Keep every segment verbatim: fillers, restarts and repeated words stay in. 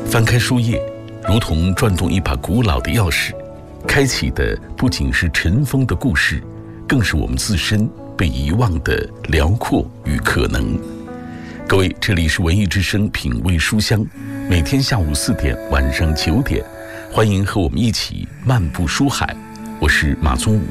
翻开书页，如同转动一把古老的钥匙，开启的不仅是尘封的故事，更是我们自身被遗忘的辽阔与可能。各位，这里是文艺之声品味书香，每天下午四点晚上九点，欢迎和我们一起漫步书海，我是马宗武。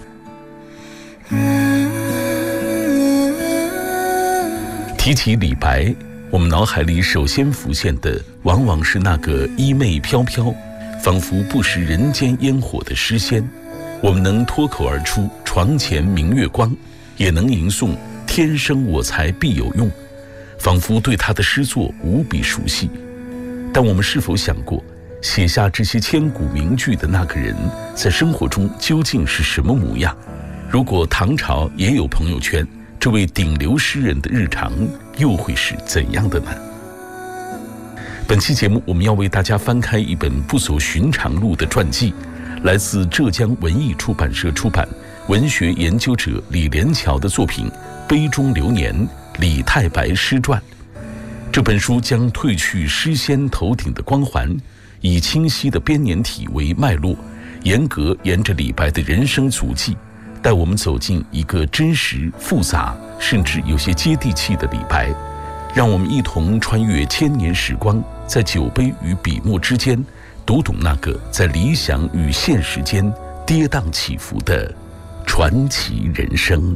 提起李白，我们脑海里首先浮现的往往是那个衣袂飘飘，仿佛不食人间烟火的诗仙。我们能脱口而出床前明月光，也能吟诵天生我材必有用，仿佛对他的诗作无比熟悉。但我们是否想过，写下这些千古名句的那个人，在生活中究竟是什么模样？如果唐朝也有朋友圈，这位顶流诗人的日常又会是怎样的呢？本期节目我们要为大家翻开一本不走寻常路的传记，来自浙江文艺出版社出版，文学研究者李连桥的作品《杯中流年》李太白诗传。这本书将褪去诗仙头顶的光环，以清晰的编年体为脉络，严格沿着李白的人生足迹，带我们走进一个真实、复杂，甚至有些接地气的李白。让我们一同穿越千年时光，在酒杯与笔墨之间，读懂那个在理想与现实间跌宕起伏的传奇人生。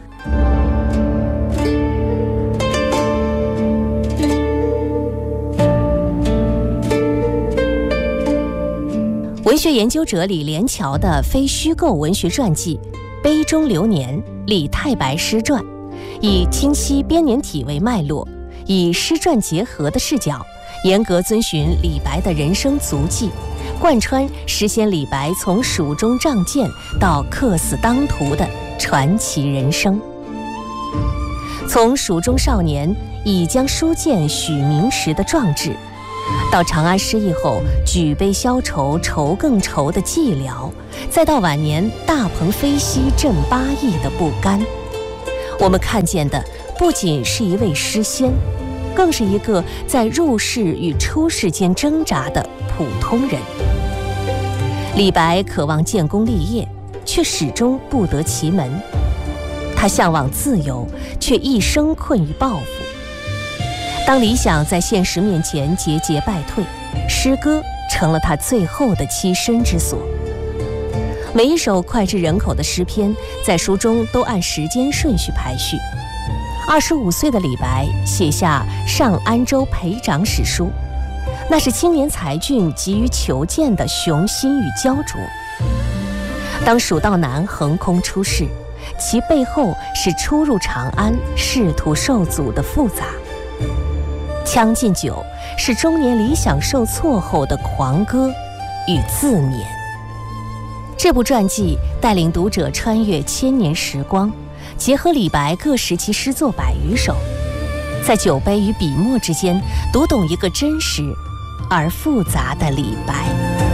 文学研究者李连桥的非虚构文学传记《杯中流年》李太白诗传，以清晰编年体为脉络，以诗传结合的视角，严格遵循李白的人生足迹，贯穿诗仙李白从蜀中仗剑到客死当涂的传奇人生。从蜀中少年以将书剑许名时的壮志，到长安失意后举杯消愁愁更愁的寂寥，再到晚年大鹏飞兮振八翼的不甘，我们看见的不仅是一位诗仙，更是一个在入世与出世间挣扎的普通人。李白渴望建功立业，却始终不得其门；他向往自由，却一生困于抱负。当理想在现实面前节节败退，诗歌成了他最后的栖身之所。每一首脍炙人口的诗篇，在书中都按时间顺序排序。二十五岁的李白写下《上安州裴长史书》，那是青年才俊急于求见的雄心与焦灼。当蜀道难横空出世，其背后是初入长安仕途受阻的复杂。《将进酒》是中年理想受挫后的狂歌与自勉。这部传记带领读者穿越千年时光，结合李白各时期诗作百余首，在酒杯与笔墨之间读懂一个真实而复杂的李白。